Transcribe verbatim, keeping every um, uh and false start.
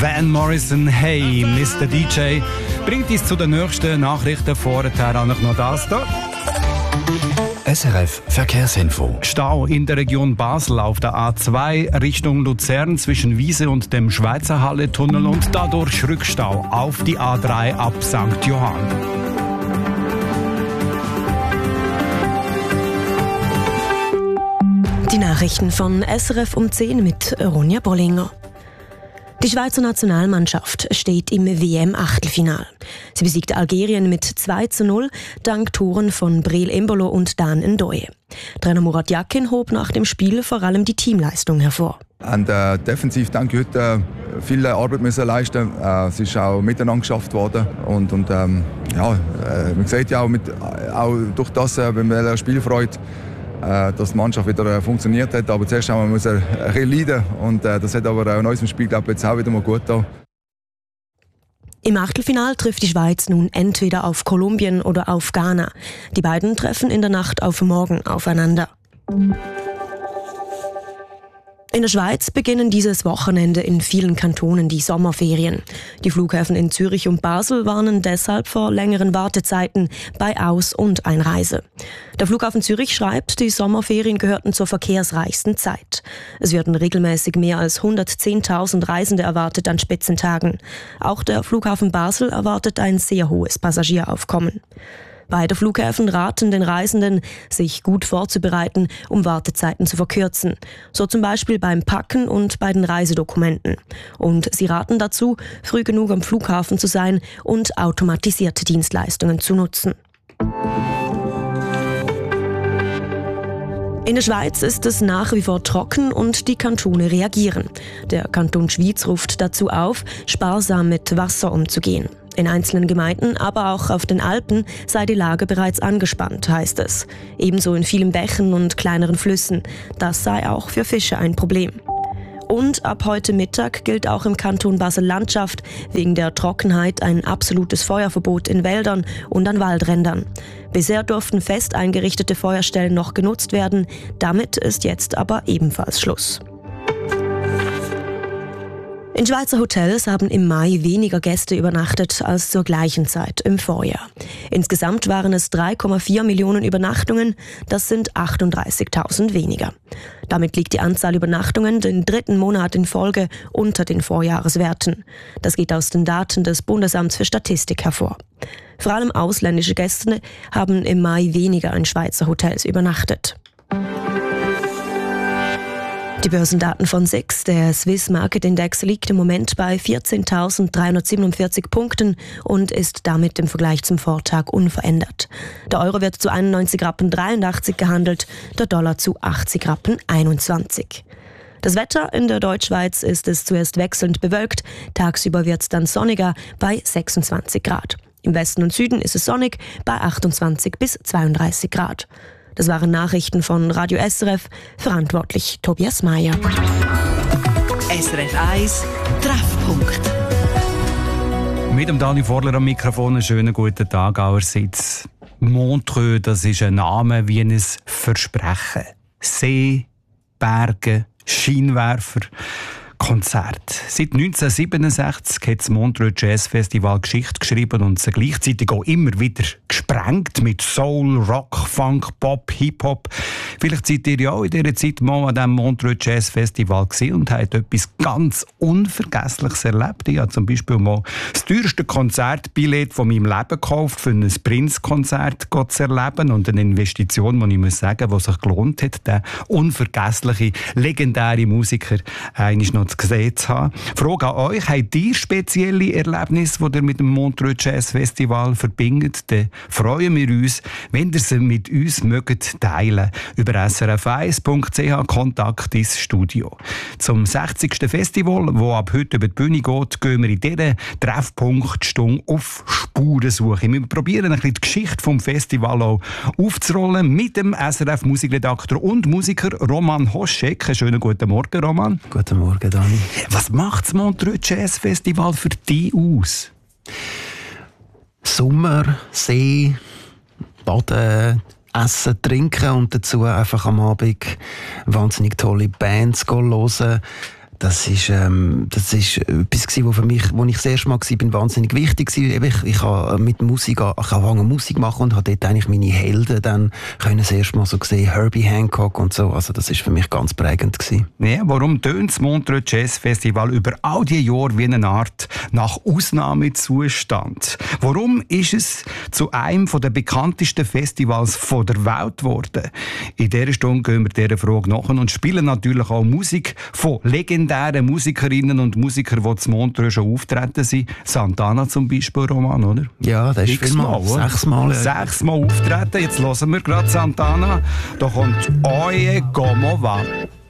Van Morrison, hey, Mister D J, bringt uns zu den nächsten Nachrichten. Vorher auch noch das hier. S R F Verkehrsinfo. Stau in der Region Basel auf der A zwei Richtung Luzern zwischen Wiese und dem Schweizer Halle-Tunnel und dadurch Rückstau auf die A drei ab Sankt Johann. Die Nachrichten von S R F um zehn mit Ronja Bollinger. Die Schweizer Nationalmannschaft steht im W M-Achtelfinal. Sie besiegte Algerien mit zwei zu null dank Toren von Breel Embolo und Dan Ndoye. Trainer Murat Yakin hob nach dem Spiel vor allem die Teamleistung hervor. Und, äh, defensiv denke ich heute äh, viel Arbeit müssen leisten. Äh, es ist auch miteinander geschafft worden und, und ähm, ja, äh, man sieht ja auch, mit, auch durch das, äh, wenn man Spielfreude, äh, dass die Mannschaft wieder äh, funktioniert hat. Aber zuerst haben wir müssen ein bisschen leiden und äh, das hat aber auch in unserem Spiel, glaube ich, jetzt auch wieder mal gut getan. Im Achtelfinal trifft die Schweiz nun entweder auf Kolumbien oder auf Ghana. Die beiden treffen in der Nacht auf morgen aufeinander. In der Schweiz beginnen dieses Wochenende in vielen Kantonen die Sommerferien. Die Flughäfen in Zürich und Basel warnen deshalb vor längeren Wartezeiten bei Aus- und Einreise. Der Flughafen Zürich schreibt, die Sommerferien gehörten zur verkehrsreichsten Zeit. Es werden regelmäßig mehr als hundertzehntausend Reisende erwartet an Spitzentagen. Auch der Flughafen Basel erwartet ein sehr hohes Passagieraufkommen. Beide Flughäfen raten den Reisenden, sich gut vorzubereiten, um Wartezeiten zu verkürzen. So zum Beispiel beim Packen und bei den Reisedokumenten. Und sie raten dazu, früh genug am Flughafen zu sein und automatisierte Dienstleistungen zu nutzen. In der Schweiz ist es nach wie vor trocken und die Kantone reagieren. Der Kanton Schwyz ruft dazu auf, sparsam mit Wasser umzugehen. In einzelnen Gemeinden, aber auch auf den Alpen sei die Lage bereits angespannt, heißt es. Ebenso in vielen Bächen und kleineren Flüssen. Das sei auch für Fische ein Problem. Und ab heute Mittag gilt auch im Kanton Basel-Landschaft wegen der Trockenheit ein absolutes Feuerverbot in Wäldern und an Waldrändern. Bisher durften fest eingerichtete Feuerstellen noch genutzt werden, damit ist jetzt aber ebenfalls Schluss. In Schweizer Hotels haben im Mai weniger Gäste übernachtet als zur gleichen Zeit im Vorjahr. Insgesamt waren es drei Komma vier Millionen Übernachtungen, das sind achtunddreißigtausend weniger. Damit liegt die Anzahl Übernachtungen den dritten Monat in Folge unter den Vorjahreswerten. Das geht aus den Daten des Bundesamts für Statistik hervor. Vor allem ausländische Gäste haben im Mai weniger in Schweizer Hotels übernachtet. Die Börsendaten von S I X, der Swiss Market Index, liegt im Moment bei vierzehntausenddreihundertsiebenundvierzig Punkten und ist damit im Vergleich zum Vortag unverändert. Der Euro wird zu einundneunzig Rappen dreiundachtzig gehandelt, der Dollar zu achtzig Rappen einundzwanzig. Das Wetter in der Deutschschweiz ist es zuerst wechselnd bewölkt, tagsüber wird es dann sonniger bei sechsundzwanzig Grad. Im Westen und Süden ist es sonnig bei achtundzwanzig bis zweiunddreißig Grad. Das waren Nachrichten von Radio S R F, verantwortlich Tobias Meyer. S R F eins Treffpunkt. Mit dem Dani Vorler am Mikrofon einen schönen guten Tag allerseits. Montreux, das ist ein Name wie ein Versprechen. See, Berge, Scheinwerfer, Konzert. Seit neunzehnhundertsiebenundsechzig hat das Montreux Jazz Festival Geschichte geschrieben und sie gleichzeitig auch immer wieder gesprengt mit Soul, Rock, Funk, Pop, Hip-Hop. Vielleicht seid ihr ja auch in dieser Zeit mal an diesem Montreux Jazz Festival gesehen und habt etwas ganz Unvergessliches erlebt. Ich habe zum Beispiel mal das teuerste Konzertbillett von meinem Leben gekauft, für ein Prince-Konzert zu erleben und eine Investition, die ich muss sagen, die sich gelohnt hat, den unvergesslichen, legendären Musiker einmal noch gesehen zu haben. Frage an euch, habt ihr spezielle Erlebnisse, die ihr mit dem Montreux Jazz Festival verbindet? Dann freuen wir uns, wenn ihr sie mit uns mögt teilen. Über s r f eins punkt c h Kontakt ins Studio. Zum sechzigsten Festival, das ab heute über die Bühne geht, gehen wir in dieser Treffpunktstunde auf Spurensuche. Wir probieren ein bisschen die Geschichte des Festivals auch aufzurollen mit dem S R F-Musikredakteur und Musiker Roman Hoschek. Einen schönen guten Morgen, Roman. Guten Morgen, Dani. Was macht das Montreux Jazz Festival für dich aus? Sommer, See, Baden, Essen, Trinken und dazu einfach am Abend wahnsinnig tolle Bands hören. das ist, ähm, das ist etwas gewesen, wo für mich, wo ich das erste Mal war, bin wahnsinnig wichtig war. Ich, ich habe mit Musik, ich habe angefangen Musik machen und habe dort eigentlich meine Helden dann können das erste Mal so gesehen, Herbie Hancock und so. Also das ist für mich ganz prägend gewesen. Ja, warum tönt das Montreux Jazz Festival über all die Jahre wie eine Art nach Ausnahmezustand? Warum ist es zu einem der bekanntesten Festivals von der Welt geworden? In dieser Stunde gehen wir dieser Frage nach und spielen natürlich auch Musik von legendären Musikerinnen und Musikern, die zu Montreux schon auftreten sind. Santana zum Beispiel, Roman, oder? Ja, das ist X-mal, vielmal. Sechsmal. Ja. Sechsmal auftreten. Jetzt hören wir gerade Santana. Da kommt Oye Como Va.